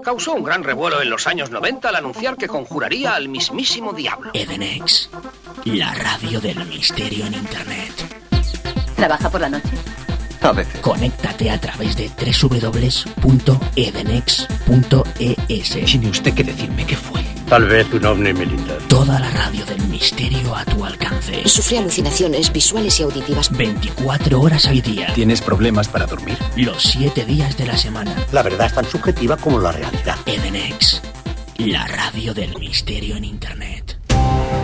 causó un gran revuelo en los años 90 al anunciar que conjuraría al mismísimo diablo. Edenex, la radio del misterio en Internet. ¿Trabaja por la noche? A veces. Conéctate a través de www.edenex.es. ¿Tiene usted que decirme qué fue? Tal vez un ovni militar. Toda la radio del misterio a tu alcance. Sufre alucinaciones visuales y auditivas. 24 horas al día. ¿Tienes problemas para dormir? Los 7 días de la semana. La verdad es tan subjetiva como la realidad. Edenex, la radio del misterio en Internet.